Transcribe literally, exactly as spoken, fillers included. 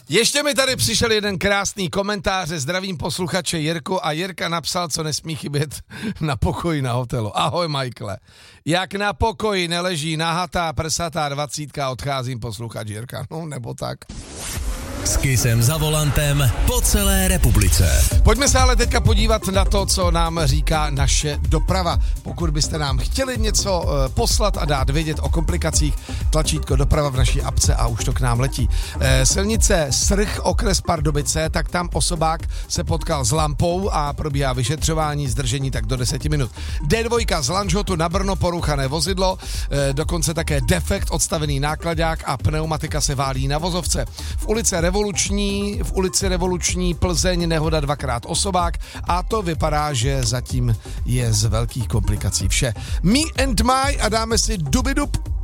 Ještě mi tady přišel jeden krásný komentář, zdravím posluchače Jirku a Jirka napsal, co nesmí chybět na pokoji na hotelu. Ahoj Michaele, jak na pokoji neleží nahatá prsatá dvacítka, odcházím posluchač Jirka, no nebo tak. S Kissem za volantem po celé republice. Pojďme se ale teďka podívat na to, co nám říká naše doprava. Pokud byste nám chtěli něco uh, poslat a dát vědět o komplikacích, tlačítko doprava v naší apce a už to k nám letí. E, silnice Srch, okres Pardubice, tak tam osobák se potkal s lampou a probíhá vyšetřování, zdržení tak do deseti minut. D dva z Lanžhotu na Brno, poruchané vozidlo, e, dokonce také defekt, odstavený nákladák a pneumatika se válí na vozovce. V ulici Revoluční, v ulici Revoluční Plzeň nehoda dvakrát osobák a to vypadá, že zatím je z velkých komplikací vše. Me and my a dáme si dubidub